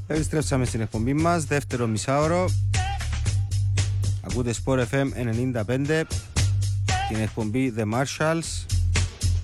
Επιστρέψαμε στην εκπομπή μας, δεύτερο μισάωρο. Ακούτε Sport FM 95, την εκπομπή The Marshalls.